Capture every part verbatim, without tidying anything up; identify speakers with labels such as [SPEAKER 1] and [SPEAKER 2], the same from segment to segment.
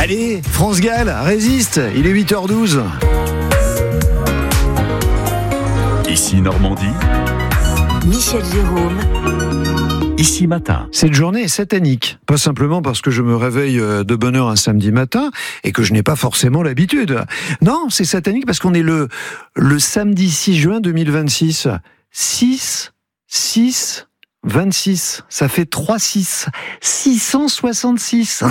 [SPEAKER 1] Allez, France Gall, résiste, il est huit heures douze.
[SPEAKER 2] Ici Normandie,
[SPEAKER 3] Michel Jérôme.
[SPEAKER 2] Ici Matin.
[SPEAKER 1] Cette journée est satanique, pas simplement parce que je me réveille de bonne heure un samedi matin et que je n'ai pas forcément l'habitude. Non, c'est satanique parce qu'on est le, le samedi six juin deux mille vingt-six. six, six, vingt-six, ça fait trois six, six cent soixante-six.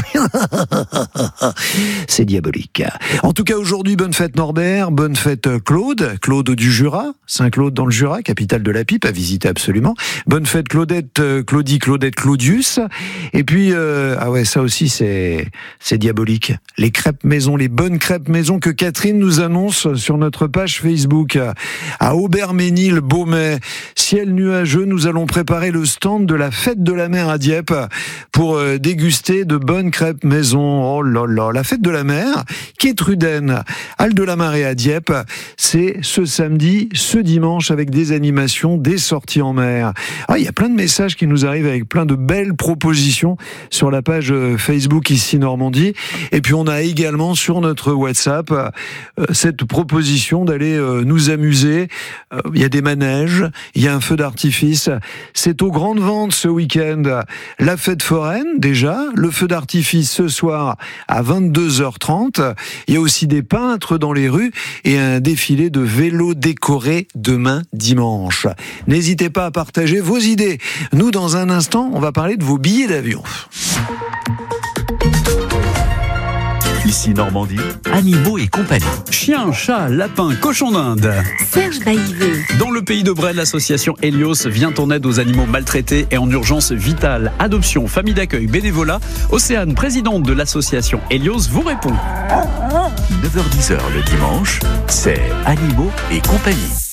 [SPEAKER 1] C'est diabolique. En tout cas, aujourd'hui, bonne fête Norbert, bonne fête Claude, Claude du Jura, Saint-Claude dans le Jura, capitale de la pipe, à visiter absolument. Bonne fête Claudette, Claudie, Claudette, Claudius. Et puis, euh, ah ouais, ça aussi, c'est, c'est diabolique. Les crêpes maison, les bonnes crêpes maison que Catherine nous annonce sur notre page Facebook. À Auberménil-Beaumet, ciel nuageux, nous allons préparer le stand de la fête de la mer à Dieppe pour euh, déguster de bonnes crêpes maison. Oh là là, la fête de la mer, Quai Truden, Halle de la Marée à Dieppe, c'est ce samedi, ce dimanche avec des animations, des sorties en mer. Ah, il y a plein de messages qui nous arrivent avec plein de belles propositions sur la page Facebook Ici Normandie. Et puis on a également sur notre WhatsApp euh, cette proposition d'aller euh, nous amuser. Euh, il y a des manèges, il y a un feu d'artifice. C'est aux grandes ventes ce week-end. La fête foraine déjà, le feu d'artifice ce soir à vingt-deux heures trente. Il y a aussi des peintres dans les rues et un défilé de vélos décorés demain dimanche. N'hésitez pas à partager vos idées. Nous, dans un instant, on va parler de vos billets d'avion.
[SPEAKER 2] Ici Normandie, animaux et compagnie.
[SPEAKER 4] Chiens, chats, lapins, cochons d'Inde.
[SPEAKER 3] Serge Bailleveux.
[SPEAKER 4] Dans le pays de Bray, l'association Helios vient en aide aux animaux maltraités et en urgence vitale. Adoption, famille d'accueil, bénévolat. Océane, présidente de l'association Helios, vous répond.
[SPEAKER 2] neuf heures dix le dimanche, c'est animaux et compagnie.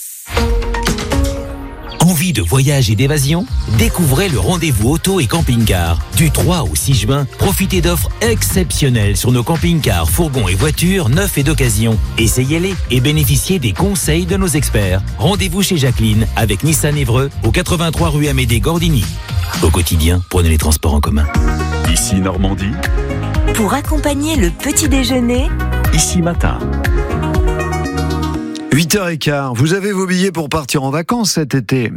[SPEAKER 5] Envie de voyage et d'évasion? Découvrez le rendez-vous auto et camping-car. Du trois au six juin, profitez d'offres exceptionnelles sur nos camping-cars, fourgons et voitures neufs et d'occasion. Essayez-les et bénéficiez des conseils de nos experts. Rendez-vous chez Jacqueline avec Nissan Évreux au quatre-vingt-trois rue Amédée Gordini. Au quotidien, prenez les transports en commun.
[SPEAKER 2] Ici Normandie,
[SPEAKER 3] Pour accompagner le petit déjeuner,
[SPEAKER 2] Ici Matin.
[SPEAKER 1] huit heures quinze, vous avez vos billets pour partir en vacances cet été.